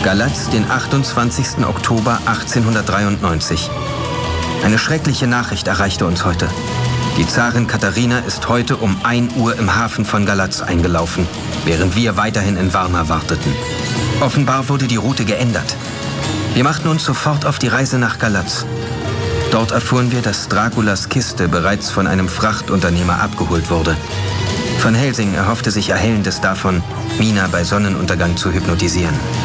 Galatz, den 28. Oktober 1893. Eine schreckliche Nachricht erreichte uns heute. Die Zarin Katharina ist heute um 1 Uhr im Hafen von Galatz eingelaufen, während wir weiterhin in Varna warteten. Offenbar wurde die Route geändert. Wir machten uns sofort auf die Reise nach Galatz. Dort erfuhren wir, dass Draculas Kiste bereits von einem Frachtunternehmer abgeholt wurde. Van Helsing erhoffte sich Erhellendes davon, Mina bei Sonnenuntergang zu hypnotisieren.